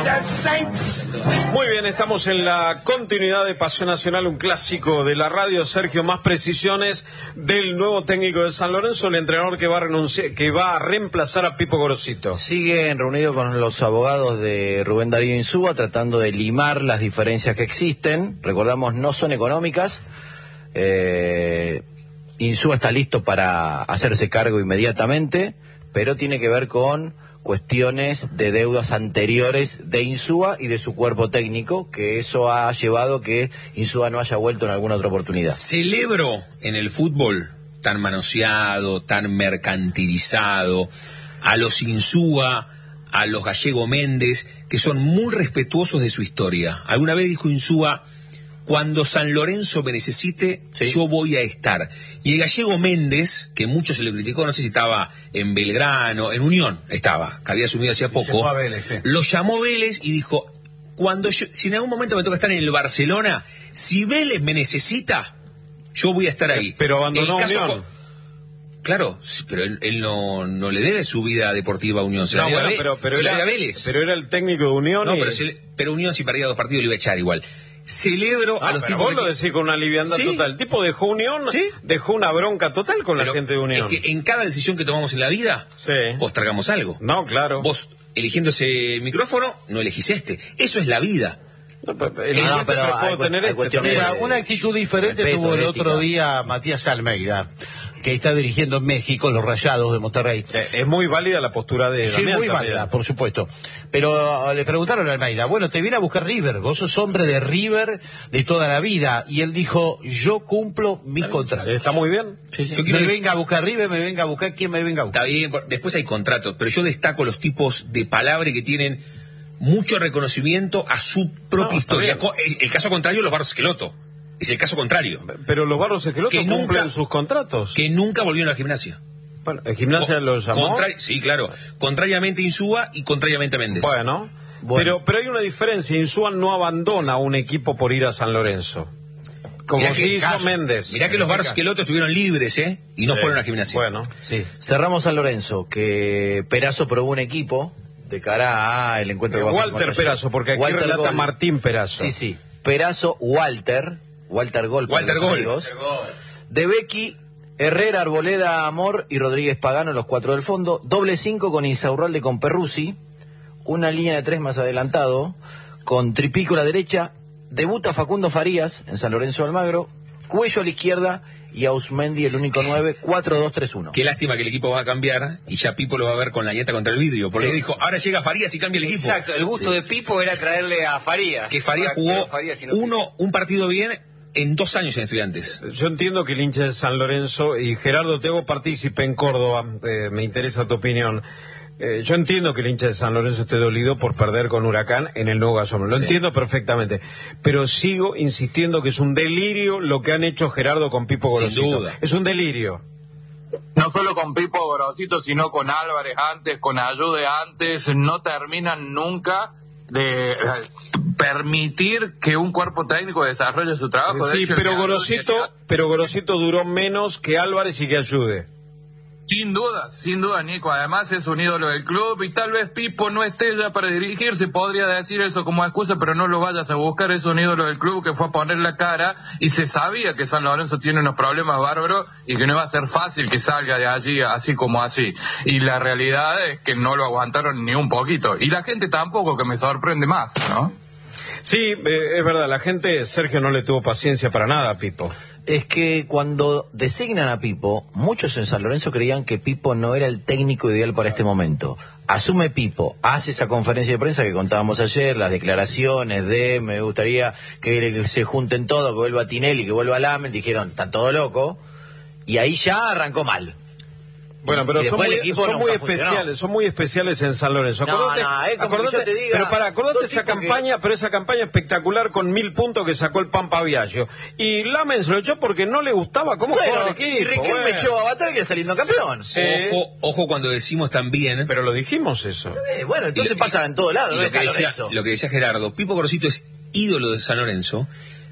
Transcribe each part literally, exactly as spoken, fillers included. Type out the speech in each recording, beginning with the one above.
Muy bien, estamos en la continuidad de Pasión Nacional, un clásico de la radio. Sergio, más precisiones del nuevo técnico de San Lorenzo, el entrenador que va a renunciar, que va a reemplazar a Pipo Gorosito. Siguen reunidos con los abogados de Rubén Darío Insúa, tratando de limar las diferencias que existen. Recordamos, no son económicas. Eh, Insúa está listo para hacerse cargo inmediatamente, pero tiene que ver con cuestiones de deudas anteriores de Insúa y de su cuerpo técnico, que eso ha llevado que Insúa no haya vuelto en alguna otra oportunidad. Celebro en el fútbol tan manoseado, tan mercantilizado, a los Insúa, a los Gallego Méndez, que son muy respetuosos de su historia. Alguna vez dijo Insúa: cuando San Lorenzo me necesite, sí, yo voy a estar. Y el Gallego Méndez, que mucho se le criticó, no sé si estaba en Belgrano, en Unión estaba, que había asumido hacía poco, Vélez, sí, lo llamó Vélez y dijo: cuando yo, si en algún momento me toca estar en el Barcelona, si Vélez me necesita, yo voy a estar ahí. Pero abandonó el caso, Unión. Claro, pero él, él no, no le debe su vida deportiva a Unión. Se no, la bueno, debe, pero, pero, se era, la debe a Vélez. Pero era el técnico de Unión. No, y... pero, se, pero Unión, si perdía dos partidos, le iba a echar igual. Celebro no, a los pero tipos vos de... lo decís con una liviandad, ¿sí?, total. El tipo dejó Unión, ¿sí?, dejó una bronca total con pero la gente de Unión. Es que en cada decisión que tomamos en la vida, sí, vos tragamos algo. No, claro. Vos, eligiendo ese micrófono, no elegís este. Eso es la vida. No, pero, el no, pero hay, tener hay este, mira, una actitud diferente respeto, tuvo el ética. Otro día Matías Almeida, que está dirigiendo en México los Rayados de Monterrey. Eh, es muy válida la postura de... Sí, muy válida, por supuesto. Pero le preguntaron a Almeida: bueno, te viene a buscar River, vos sos hombre de River de toda la vida. Y él dijo: yo cumplo mis contratos. Está muy bien. Sí, sí. Me venga a buscar River, me venga a buscar quien me venga a buscar. Está bien, después hay contratos, pero yo destaco los tipos de palabra que tienen mucho reconocimiento a su propia no, historia. El, el caso contrario, los Barros Esqueloto. Es el caso contrario. Pero los Barros Esqueloto que cumplen nunca, sus contratos. Que nunca volvieron a la gimnasia. Bueno, ¿el gimnasia Co lo llamó? Sí, claro. Contrariamente a Insúa y contrariamente a Méndez. Bueno, bueno. Pero, pero hay una diferencia. Insúa no abandona un equipo por ir a San Lorenzo. Como mirá sí hizo caso. Méndez. Mirá que los Barros Esqueloto estuvieron libres, ¿eh? Y no sí. fueron a la gimnasia. Bueno, sí. Cerramos San Lorenzo, que Perazo probó un equipo de cara a el encuentro eh, de Walter Perazo, porque aquí Walter relata Gol. Martín Perazo. Sí, sí. Perazo, Walter, Walter Gol. Walter Gol. Walter Gol. De Becky, Herrera, Arboleda, Amor y Rodríguez Pagano, los cuatro del fondo. Doble cinco con Insaurralde con Perruzzi. Una línea de tres más adelantado, con Tripico a la derecha. Debuta Facundo Farías en San Lorenzo de Almagro. Cuello a la izquierda y Ausmendi el único nueve, cuatro dos tres uno. Qué lástima que el equipo va a cambiar y ya Pipo lo va a ver con la nieta contra el vidrio, porque sí. dijo: ahora llega Farías y cambia el equipo. Exacto, el gusto sí. de Pipo era traerle a Farías. Que Farías jugó Farías no uno, un partido bien en dos años en Estudiantes. Yo entiendo que el hincha de San Lorenzo, y Gerardo, te hago partícipe en Córdoba, eh, me interesa tu opinión. Eh, yo entiendo que el hincha de San Lorenzo esté dolido por perder con Huracán en el nuevo gasómetro, lo sí. entiendo perfectamente, pero sigo insistiendo que es un delirio lo que han hecho Gerardo con Pipo Gorosito. Sin duda. Es un delirio. No solo con Pipo Gorosito, sino con Álvarez antes, con Ayude antes, no terminan nunca de eh, permitir que un cuerpo técnico desarrolle su trabajo. Sí, de hecho, pero Gorosito, pero Gorosito duró menos que Álvarez y que Ayude. Sin duda, sin duda, Nico. Además es un ídolo del club y tal vez Pipo no esté ya para dirigirse. Podría decir eso como excusa, pero no lo vayas a buscar. Es un ídolo del club que fue a poner la cara y se sabía que San Lorenzo tiene unos problemas bárbaros y que no iba a ser fácil que salga de allí así como así. Y la realidad es que no lo aguantaron ni un poquito. Y la gente tampoco, que me sorprende más, ¿no? Sí, eh, es verdad. La gente, Sergio, no le tuvo paciencia para nada a Pipo. Es que cuando designan a Pipo, muchos en San Lorenzo creían que Pipo no era el técnico ideal para este momento. Asume Pipo, hace esa conferencia de prensa que contábamos ayer, las declaraciones de me gustaría que se junten todos, que vuelva Tinelli, que vuelva Lamen, dijeron, están todo loco, y ahí ya arrancó mal. Bueno, pero son muy, son muy especiales, son muy especiales en San Lorenzo. Acordate, no, no, es como acordate, que yo te diga, pero para, acordate esa campaña, que... pero esa campaña espectacular con mil puntos que sacó el Pampa Viaggio. Y Lamen se lo echó porque no le gustaba cómo bueno, jugaba el equipo. Y Riquelme bueno. echó a Bataglia saliendo campeón. Sí. Ojo, ojo cuando decimos también. Pero lo dijimos eso. Eh, bueno, entonces lo, pasa en todos lados. Y no lo, que decía, lo que decía Gerardo, Pipo Gorosito es ídolo de San Lorenzo.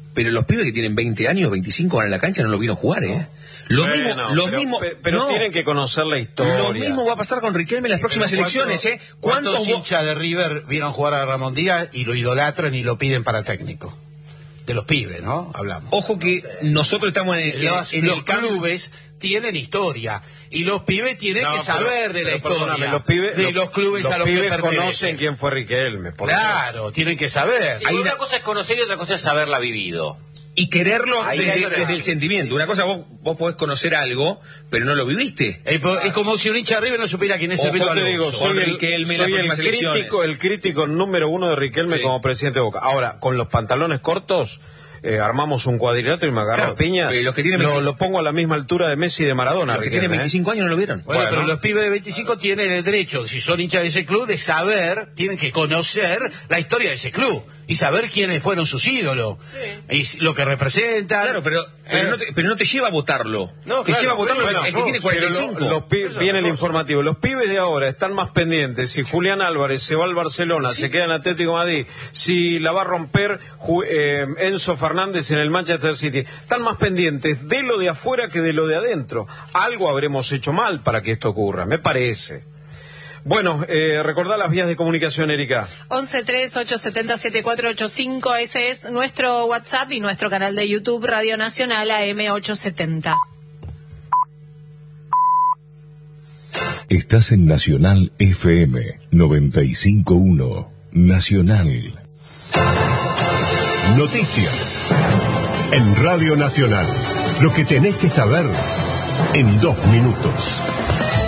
pero los pibes que tienen veinte años, veinticinco van a la cancha, no lo vieron jugar, ¿eh? Lo bueno, mismo, lo pero, mismo, pero no, tienen que conocer la historia. Lo mismo va a pasar con Riquelme en las próximas Pero elecciones, ¿eh? ¿Cuántos, ¿Cuántos hinchas de River vieron jugar a Ramón Díaz y lo idolatran y lo piden para técnico? De los pibes, ¿no? Hablamos. Ojo que nosotros estamos en, en, Los, en los el campo. clubes tienen historia y los pibes tienen No, que pero- saber de la pero historia perdóname, los pibes, de los, los clubes los a los que pibes pertenecen. conocen quién fue Riquelme. por Claro, tienen que saber. Y una cosa es conocer y otra cosa es haberla vivido. Y quererlo Ahí desde, hay otra. desde el sentimiento. Una cosa, vos, vos podés conocer algo, pero no lo viviste. Es, po- es como si un hincha de River no supiera quién es el Ojo, Beto Yo te Alonso. digo, soy el, Riquelme en soy las el próximas elecciones. crítico, el crítico número uno de Riquelme Sí. como presidente de Boca. Ahora, con los pantalones cortos, eh, armamos un cuadrilátero y me agarro Claro, a piñas. pero los que tienen lo, veinte lo pongo a la misma altura de Messi y de Maradona. Los que Riquelme, tienen ¿eh? veinticinco años no lo vieron. Bueno, Bueno. pero los pibes de veinticinco tienen el derecho, si son hinchas de ese club, de saber, tienen que conocer la historia de ese club y saber quiénes fueron sus ídolos y s- lo que representan. Claro, pero, pero, Eh, no te, pero no te lleva a votarlo. No, te claro, lleva a votarlo bueno, el, el que yo, tiene cuarenta y Pero cinco. lo- los pi- Eso es viene el otra cosa. informativo. Los pibes de ahora están más pendientes. Si Julián Álvarez se va al Barcelona, se queda en Atlético de Madrid, si la va a romper Ju- eh, Enzo Fernández en el Manchester City, están más pendientes de lo de afuera que de lo de adentro. Algo habremos hecho mal para que esto ocurra, me parece. Bueno, eh, recordá las vías de comunicación, Erika. once tres ocho siete cero siete cuatro ocho cinco, ese es nuestro WhatsApp y nuestro canal de YouTube Radio Nacional A M ochocientos setenta. Estás en Nacional F M noventa y cinco punto uno. Nacional. Noticias. En Radio Nacional. Lo que tenés que saber en dos minutos.